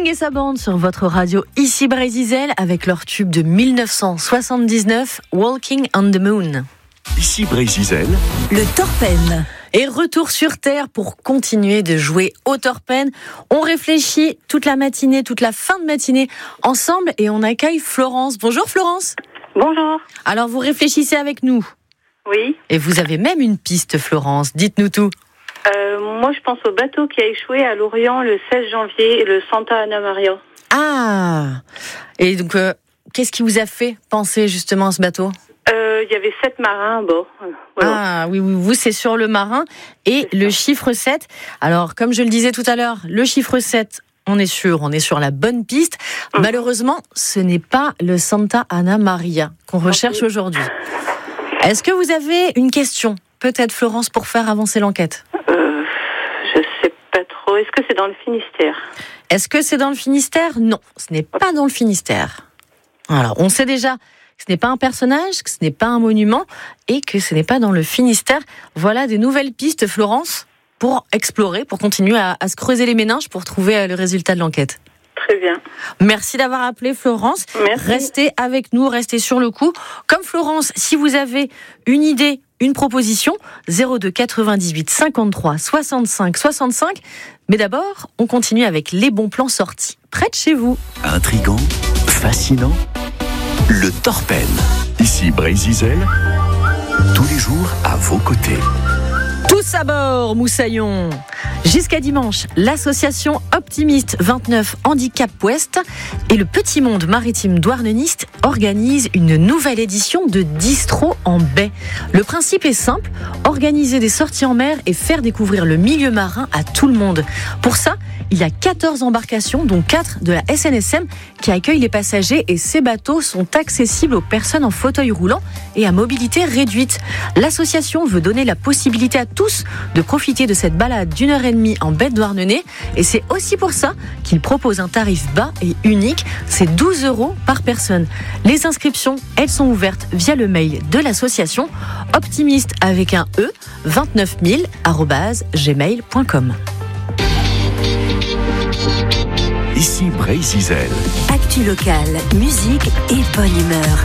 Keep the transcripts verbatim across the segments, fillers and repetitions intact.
et sa bande sur votre radio ici Brésil avec leur tube de dix-neuf cent soixante-dix-neuf, Walking on the Moon. Ici Brésil, le Torpen. Et retour sur Terre pour continuer de jouer au Torpen. On réfléchit toute la matinée, toute la fin de matinée ensemble et on accueille Florence. Bonjour Florence. Bonjour. Alors vous réfléchissez avec nous. Oui. Et vous avez même une piste Florence, dites-nous tout. Euh, moi je pense au bateau qui a échoué à Lorient le seize janvier, le Santa Ana Maria. Ah. Et donc euh, qu'est-ce qui vous a fait penser justement à ce bateau ? Euh, il y avait sept marins à bord. Voilà. Ah oui, oui, vous, c'est sur le marin. Et le chiffre sept, alors comme je le disais tout à l'heure, le chiffre sept, on est sûr, on est sur la bonne piste. Mmh. Malheureusement, ce n'est pas le Santa Ana Maria qu'on recherche okay. aujourd'hui. Est-ce que vous avez une question, peut-être Florence, pour faire avancer l'enquête ? euh, Je sais pas trop. Est-ce que c'est dans le Finistère ? Est-ce que c'est dans le Finistère ? Non, ce n'est pas dans le Finistère. Alors, on sait déjà que ce n'est pas un personnage, que ce n'est pas un monument et que ce n'est pas dans le Finistère. Voilà des nouvelles pistes, Florence, pour explorer, pour continuer à, à se creuser les méninges pour trouver le résultat de l'enquête. Très bien. Merci d'avoir appelé Florence. Merci. Restez avec nous, restez sur le coup. Comme Florence, si vous avez une idée, une proposition, zéro deux quatre-vingt-dix-huit cinquante-trois soixante-cinq soixante-cinq. Mais d'abord, on continue avec les bons plans sortis. Près de chez vous. Intrigant, fascinant. Le Torpen, ici Brésil, tous les jours à vos côtés. Tous à bord, Moussaillon. Jusqu'à dimanche, l'association Optimiste vingt-neuf Handicap Ouest et le Petit Monde Maritime Douarneniste organisent une nouvelle édition de Distro en baie. Le principe est simple, organiser des sorties en mer et faire découvrir le milieu marin à tout le monde. Pour ça, il y a quatorze embarcations, dont quatre de la S N S M, qui accueillent les passagers et ces bateaux sont accessibles aux personnes en fauteuil roulant et à mobilité réduite. L'association veut donner la possibilité à tous de profiter de cette balade d'une heure et demie en baie de Douarnenez et c'est aussi pour ça qu'il propose un tarif bas et unique, c'est douze euros par personne. Les inscriptions, elles sont ouvertes via le mail de l'association optimiste avec un E vingt-neuf mille arobase gmail point com. Ici Brésil. Actu locale, musique et bonne humeur.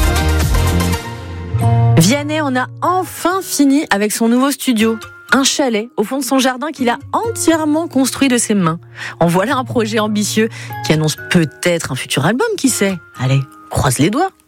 Vianney en a enfin fini avec son nouveau studio. Un chalet au fond de son jardin qu'il a entièrement construit de ses mains. En voilà un projet ambitieux qui annonce peut-être un futur album, qui sait ? Allez, croise les doigts.